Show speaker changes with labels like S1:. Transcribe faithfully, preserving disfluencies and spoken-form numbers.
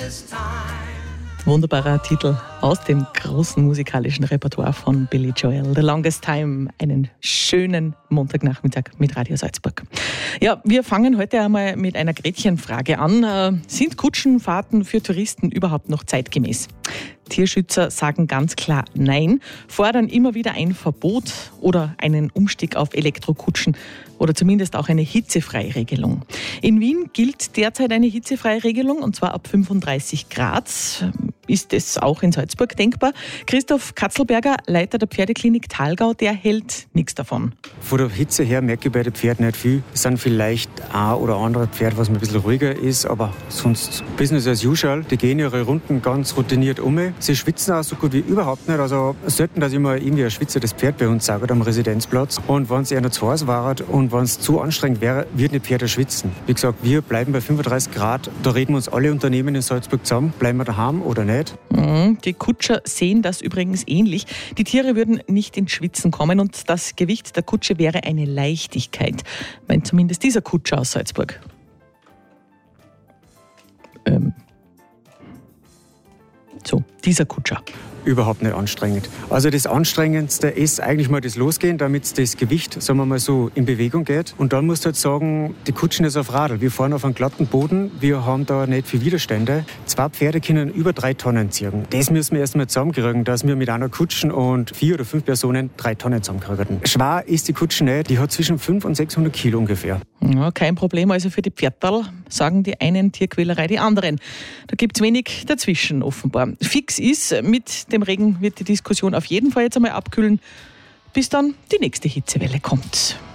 S1: Wunderbarer Titel aus dem großen musikalischen Repertoire von Billy Joel. The Longest Time. Einen schönen Montagnachmittag mit Radio Salzburg. Ja, wir fangen heute einmal mit einer Gretchenfrage an. Sind Kutschenfahrten für Touristen überhaupt noch zeitgemäß? Tierschützer sagen ganz klar Nein, fordern immer wieder ein Verbot oder einen Umstieg auf Elektrokutschen oder zumindest auch eine hitzefreie Regelung. In Wien gilt derzeit eine hitzefreie Regelung und zwar ab fünfunddreißig Grad. Ist es auch in Salzburg denkbar? Christoph Katzelberger, Leiter der Pferdeklinik Thalgau, der hält nichts davon.
S2: Von der Hitze her merke ich bei den Pferden nicht viel. Es sind vielleicht ein oder andere Pferd, was ein bisschen ruhiger ist, aber sonst Business as usual. Die gehen ihre Runden ganz routiniert um. Sie schwitzen auch so gut wie überhaupt nicht. Also selten, dass ich mal irgendwie ein schwitzendes Pferd bei uns sage am Residenzplatz. Und wenn es eher noch zu heiß war und wenn es zu anstrengend wäre, wird die Pferde schwitzen. Wie gesagt, wir bleiben bei fünfunddreißig Grad. Da reden wir uns alle Unternehmen in Salzburg zusammen. Bleiben wir daheim oder nicht?
S1: Die Kutscher sehen das übrigens ähnlich. Die Tiere würden nicht ins Schwitzen kommen und das Gewicht der Kutsche wäre eine Leichtigkeit. Meint zumindest dieser Kutscher aus Salzburg. Ähm. So, dieser Kutscher.
S2: Überhaupt nicht anstrengend. Also das Anstrengendste ist eigentlich mal das Losgehen, damit das Gewicht, sagen wir mal so, in Bewegung geht. Und dann musst du halt sagen, die Kutschen ist auf Radl. Wir fahren auf einem glatten Boden, wir haben da nicht viel Widerstände. Zwei Pferde können über drei Tonnen ziehen. Das müssen wir erst mal zusammenkriegen, dass wir mit einer Kutschen und vier oder fünf Personen drei Tonnen zusammenkriegen. Schwer ist die Kutsche nicht, die hat zwischen fünfhundert und sechshundert Kilo ungefähr.
S1: Ja, kein Problem also für die Pferdal, sagen die einen, Tierquälerei die anderen. Da gibt es wenig dazwischen offenbar. Fix ist, mit dem Regen wird die Diskussion auf jeden Fall jetzt einmal abkühlen, bis dann die nächste Hitzewelle kommt.